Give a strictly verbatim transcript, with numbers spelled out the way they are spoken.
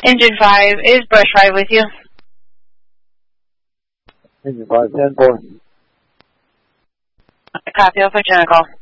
Engine five, is Brush five with you? Engine five, ten four. Copy, I'll put you on a call.